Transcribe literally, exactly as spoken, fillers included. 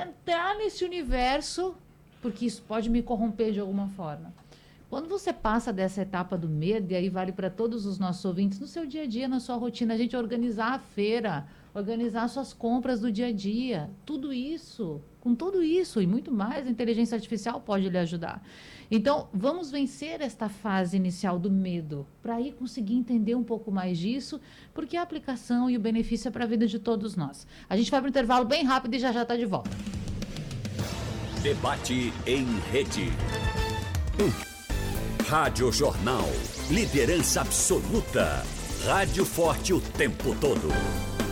entrar nesse universo, porque isso pode me corromper de alguma forma. Quando você passa dessa etapa do medo, e aí vale para todos os nossos ouvintes, no seu dia a dia, na sua rotina, a gente organizar a feira, organizar suas compras do dia a dia, tudo isso, com tudo isso e muito mais, a inteligência artificial pode lhe ajudar. Então, vamos vencer esta fase inicial do medo, para aí conseguir entender um pouco mais disso, porque a aplicação e o benefício é para a vida de todos nós. A gente vai para um intervalo bem rápido e já já está de volta. Debate em rede. Hum. Rádio Jornal. Liderança absoluta. Rádio forte o tempo todo.